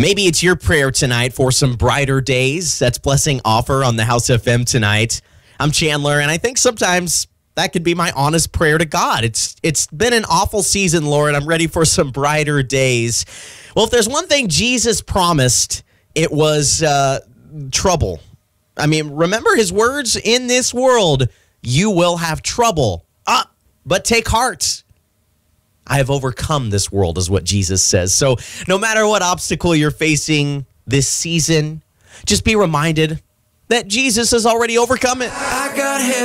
Maybe it's your prayer tonight for some brighter days. That's Blessing Offer on the House FM tonight. I'm Chandler, and I think sometimes that could be my honest prayer to God. It's been an awful season, Lord. I'm ready for some brighter days. Well, if there's one thing Jesus promised, it was trouble. I mean, remember his words, in this world, you will have trouble. But take heart. I have overcome this world, is what Jesus says. So no matter what obstacle you're facing this season, just be reminded that Jesus has already overcome it.